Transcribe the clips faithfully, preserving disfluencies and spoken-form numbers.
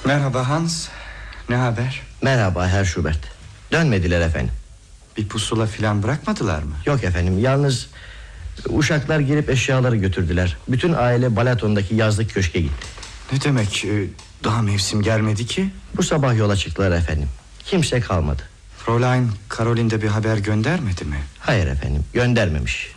Merhaba Hans. Ne haber? Merhaba Herr Schubert. Dönmediler efendim. Bir pusula filan bırakmadılar mı? Yok efendim, yalnız uşaklar girip eşyaları götürdüler. Bütün aile Balaton'daki yazlık köşke gitti. Ne demek, daha mevsim gelmedi ki? Bu sabah yola çıktılar efendim. Kimse kalmadı. Fräulein Caroline de bir haber göndermedi mi? Hayır efendim, göndermemiş.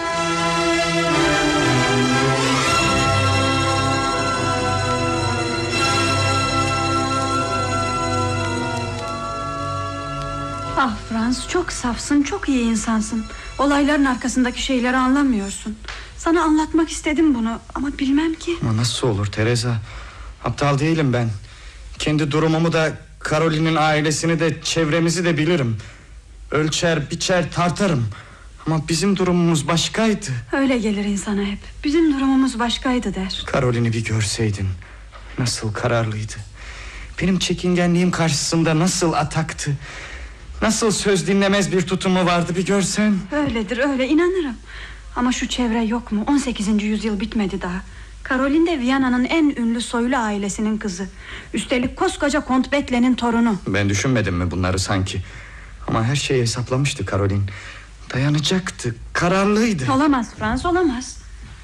Ah Franz, çok safsın, çok iyi insansın. Olayların arkasındaki şeyleri anlamıyorsun. Sana anlatmak istedim bunu ama bilmem ki. Ama nasıl olur Teresa? Aptal değilim ben. Kendi durumumu da, Caroline'in ailesini de, çevremizi de bilirim. Ölçer, biçer, tartarım. Ama bizim durumumuz başkaydı. Öyle gelir insana hep. Bizim durumumuz başkaydı der. Caroline'i bir görseydin. Nasıl kararlıydı. Benim çekingenliğim karşısında nasıl ataktı. Nasıl söz dinlemez bir tutumu vardı bir görsen. Öyledir, öyle, inanırım. Ama şu çevre yok mu? on sekizinci yüzyıl bitmedi daha. Caroline de Viyana'nın en ünlü soylu ailesinin kızı. Üstelik koskoca Kont Betle'nin torunu. Ben düşünmedim mi bunları sanki? Ama her şeyi hesaplamıştı Caroline. Dayanacaktı, kararlıydı. Olamaz Frans, olamaz.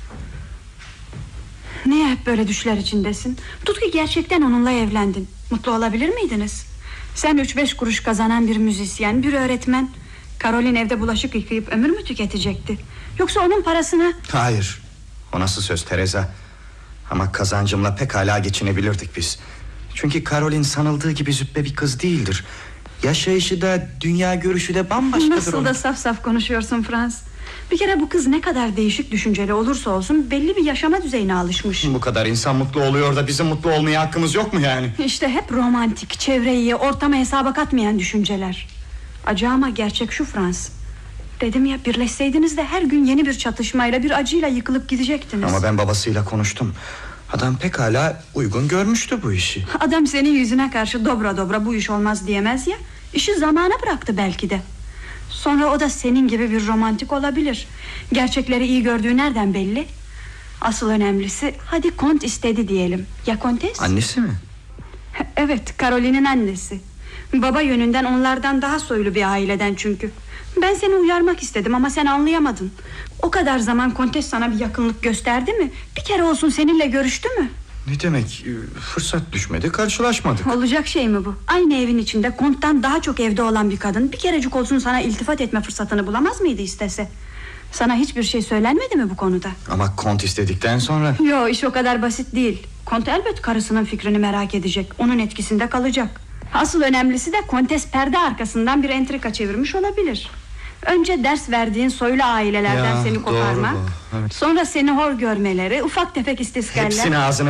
Niye hep böyle düşler içindesin? Tut ki gerçekten onunla evlendin. Mutlu olabilir miydiniz? Sen üç beş kuruş kazanan bir müzisyen, bir öğretmen. Caroline evde bulaşık yıkayıp ömür mü tüketecekti? Yoksa onun parasını... Hayır, o nasıl söz Teresa? Ama kazancımla pekala geçinebilirdik biz. Çünkü Caroline sanıldığı gibi züppe bir kız değildir. Yaşayışı da, dünya görüşü de bambaşkadır. Nasıl onun. da saf saf konuşuyorsun Frans. Bir kere bu kız ne kadar değişik düşünceli olursa olsun belli bir yaşama düzeyine alışmış. Bu kadar insan mutlu oluyor da bizim mutlu olmaya hakkımız yok mu yani? İşte hep romantik, çevreyi, ortamı hesaba katmayan düşünceler. Acı ama gerçek şu Frans. Dedim ya, birleşseydiniz de her gün yeni bir çatışmayla, bir acıyla yıkılıp gidecektiniz. Ama ben babasıyla konuştum. Adam pekala uygun görmüştü bu işi. Adam senin yüzüne karşı dobra dobra bu iş olmaz diyemez ya. İşi zamana bıraktı belki de. Sonra o da senin gibi bir romantik olabilir. Gerçekleri iyi gördüğü nereden belli? Asıl önemlisi, hadi Kont istedi diyelim. Ya Kontes? Annesi mi? Evet, Caroline'in annesi. Baba yönünden onlardan daha soylu bir aileden çünkü. Ben seni uyarmak istedim ama sen anlayamadın. O kadar zaman Kontes sana bir yakınlık gösterdi mi? Bir kere olsun seninle görüştü mü? Ne demek, fırsat düşmedi, karşılaşmadık. Olacak şey mi bu? Aynı evin içinde Kont'tan daha çok evde olan bir kadın bir kerecik olsun sana iltifat etme fırsatını bulamaz mıydı istese? Sana hiçbir şey söylenmedi mi bu konuda? Ama Kont istedikten sonra... Yo, iş o kadar basit değil. Kont elbet karısının fikrini merak edecek. Onun etkisinde kalacak. Asıl önemlisi de Kontes perde arkasından bir entrika çevirmiş olabilir. Önce ders verdiğin soylu ailelerden Ya, seni koparmak, doğru bu, evet. Sonra seni hor görmeleri, ufak tefek istisgaller. Hepsini ağzına